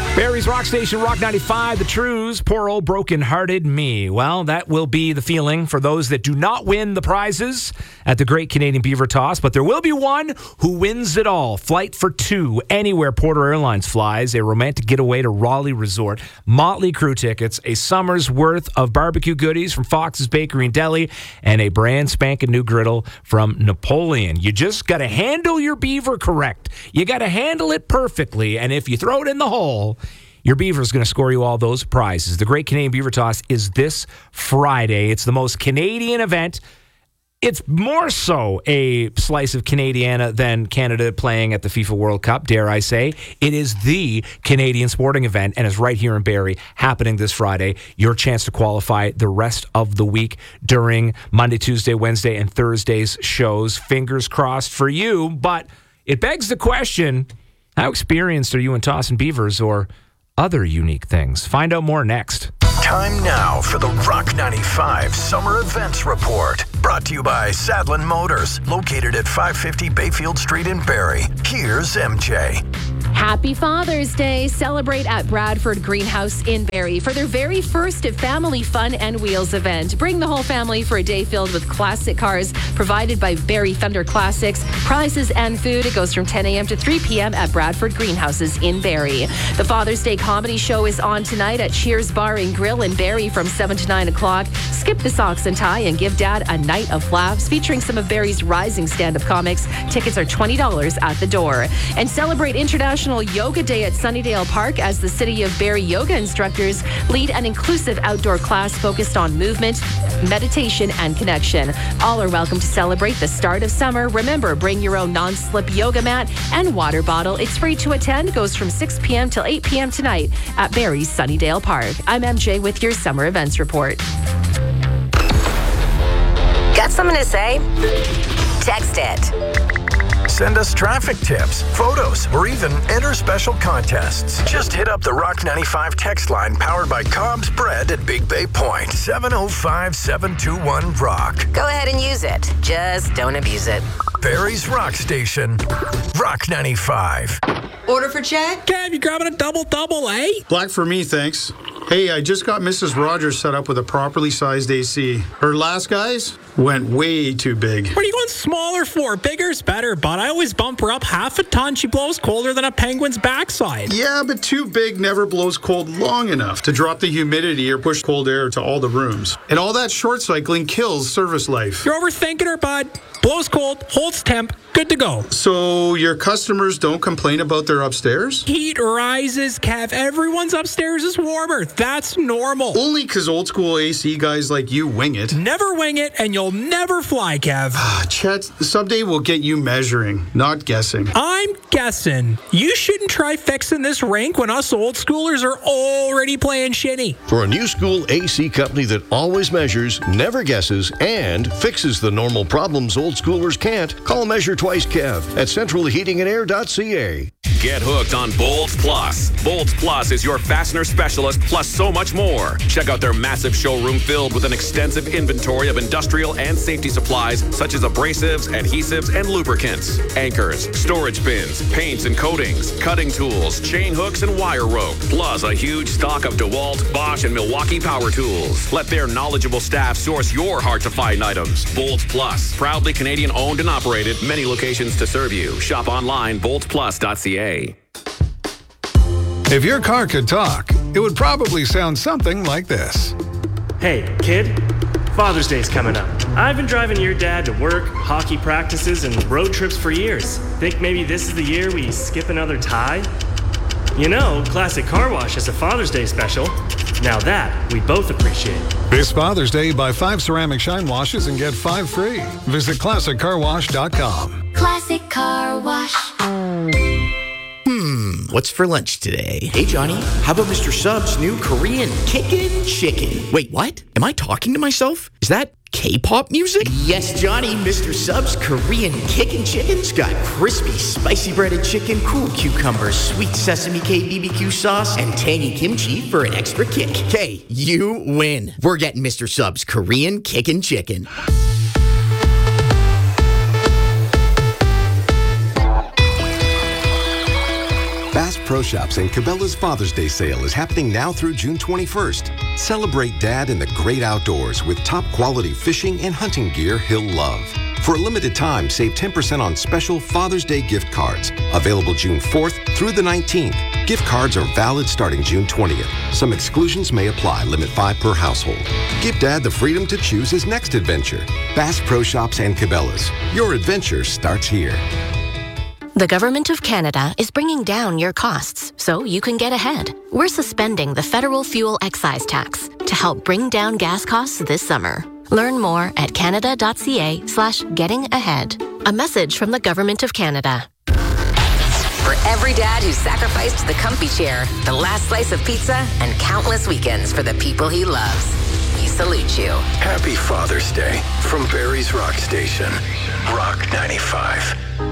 Barrie's Rock Station, Rock 95, The Trues, Poor Old Broken-Hearted Me. Well, that will be the feeling for those that do not win the prizes at the Great Canadian Beaver Toss, but there will be one who wins it all. Flight for two, anywhere Porter Airlines flies, a romantic getaway to Raleigh Resort, Motley Crue tickets, a summer's worth of barbecue goodies from Fox's Bakery and Deli, and a brand spanking new griddle from Napoleon. You just got to handle your beaver correct. You got to handle it perfectly, and if you throw it in the hole, your beaver is going to score you all those prizes. The Great Canadian Beaver Toss is this Friday. It's the most Canadian event. It's more so a slice of Canadiana than Canada playing at the FIFA World Cup, dare I say. It is the Canadian sporting event, and it's right here in Barrie, happening this Friday. Your chance to qualify the rest of the week during Monday, Tuesday, Wednesday, and Thursday's shows. Fingers crossed for you, but it begs the question, how experienced are you in tossing beavers or other unique things? Find out more next. Time now for the Rock 95 Summer Events Report. Brought to you by Sadlin Motors, located at 550 Bayfield Street in Barrie. Here's MJ. Happy Father's Day. Celebrate at Bradford Greenhouse in Barrie for their very first Family Fun and Wheels event. Bring the whole family for a day filled with classic cars provided by Barrie Thunder Classics. Prizes and food. It goes from 10 a.m. to 3 p.m. at Bradford Greenhouses in Barrie. The Father's Day comedy show is on tonight at Cheers Bar and Grill in Barrie from 7 to 9 o'clock. Skip the socks and tie and give Dad a night of laughs featuring some of Barrie's rising stand-up comics. Tickets are $20 at the door. And celebrate International Yoga Day at Sunnydale Park as the City of Barrie yoga instructors lead an inclusive outdoor class focused on movement, meditation, and connection. All are welcome to celebrate the start of summer. Remember, bring your own non-slip yoga mat and water bottle. It's free to attend. Goes from 6 p.m. till 8 p.m. tonight at Barrie's Sunnydale Park. I'm MJ with your Summer Events Report. Got something to say? Text it. Send us traffic tips, photos, or even enter special contests. Just hit up the Rock 95 text line powered by Cobb's Bread at Big Bay Point. 705-721-ROCK. Go ahead and use it. Just don't abuse it. Barrie's Rock Station, Rock 95. Order for check? Kev, you grabbing a double, eh? Black for me, thanks. Hey, I just got Mrs. Rogers set up with a properly sized AC. Her last guys went way too big. What are you going smaller for? Bigger's better, but I always bump her up half a ton. She blows colder than a penguin's backside. Yeah, but too big never blows cold long enough to drop the humidity or push cold air to all the rooms. And all that short cycling kills service life. You're overthinking her, bud. Blows cold, holds temp, good to go. So your customers don't complain about their upstairs? Heat rises, Kev. Everyone's upstairs is warmer. That's normal. Only because old school AC guys like you wing it. Never wing it, and you'll never fly, Kev. Chet, someday we'll get you measuring, not guessing. I'm guessing. You shouldn't try fixing this rink when us old schoolers are already playing shitty. For a new school AC company that always measures, never guesses, and fixes the normal problems old schoolers can't, call Measure Twice Kev at centralheatingandair.ca. Get hooked on Bolts Plus. Bolts Plus is your fastener specialist, plus so much more. Check out their massive showroom filled with an extensive inventory of industrial and safety supplies such as abrasives, adhesives, and lubricants, anchors, storage bins, paints and coatings, cutting tools, chain hooks, and wire rope, plus a huge stock of DeWalt, Bosch, and Milwaukee power tools. Let their knowledgeable staff source your hard-to-find items. Bolts Plus, proudly Canadian-owned and operated, many locations to serve you. Shop online, boltsplus.ca. If your car could talk, it would probably sound something like this. Hey, kid, Father's Day's coming up. I've been driving your dad to work, hockey practices, and road trips for years. Think maybe this is the year we skip another tie? You know, Classic Car Wash has a Father's Day special. Now that, we both appreciate. This Father's Day, buy 5 ceramic shine washes and get 5 free. Visit ClassicCarWash.com. Classic Car Wash. What's for lunch today? Hey, Johnny, how about Mr. Sub's new Korean Kickin' Chicken? Wait, what? Am I talking to myself? Is that K-pop music? Yes, Johnny, Mr. Sub's Korean Kickin' Chicken's got crispy, spicy breaded chicken, cool cucumbers, sweet sesame K BBQ sauce, and tangy kimchi for an extra kick. Hey, you win. We're getting Mr. Sub's Korean Kickin' Chicken. Bass Pro Shops and Cabela's Father's Day sale is happening now through June 21st. Celebrate Dad in the great outdoors with top quality fishing and hunting gear he'll love. For a limited time, save 10% on special Father's Day gift cards. Available June 4th through the 19th. Gift cards are valid starting June 20th. Some exclusions may apply. Limit 5 per household. Give Dad the freedom to choose his next adventure. Bass Pro Shops and Cabela's. Your adventure starts here. The Government of Canada is bringing down your costs so you can get ahead. We're suspending the federal fuel excise tax to help bring down gas costs this summer. Learn more at canada.ca/gettingahead. A message from the Government of Canada. For every dad who sacrificed the comfy chair, the last slice of pizza, and countless weekends for the people he loves, we salute you. Happy Father's Day from Barrie's Rock Station. Rock 95.